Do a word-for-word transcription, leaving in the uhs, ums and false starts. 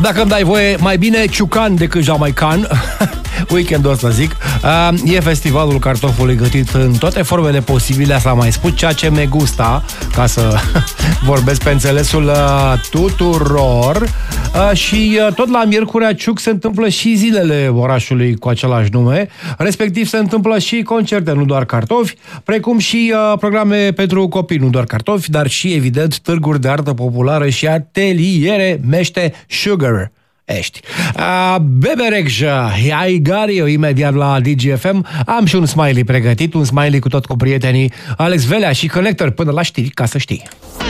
Dacă îmi dai voie, mai bine ciucan decât jamaican. Weekendul ăsta zic. E festivalul cartofului gătit în toate formele posibile. S-a mai spus ceea ce me gusta, ca să vorbesc pe înțelesul tuturor. Și tot la Miercurea Ciuc se întâmplă și zilele orașului cu același nume. Respectiv se întâmplă și concerte, nu doar cartofi, precum și programe pentru copii, nu doar cartofi, dar și, evident, târguri de artă populară și ateliere mește sugar. Ești. Uh, Beberecja, ai gari eu imediat la D G F M. Am și un smiley pregătit, un smiley cu tot cu prietenii Alex Velea și Connector până la știri, ca să știi.